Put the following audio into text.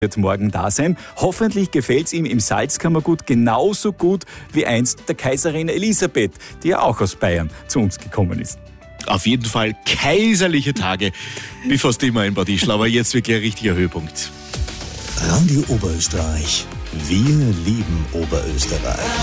wird morgen da sein. Hoffentlich gefällt es ihm im Salzkammergut genauso gut wie einst der Kaiserin Elisabeth, die ja auch aus Bayern zu uns gekommen ist. Auf jeden Fall kaiserliche Tage, wie fast immer in Bad Ischl, aber jetzt wirklich ein richtiger Höhepunkt. Radio Oberösterreich. Wir lieben Oberösterreich.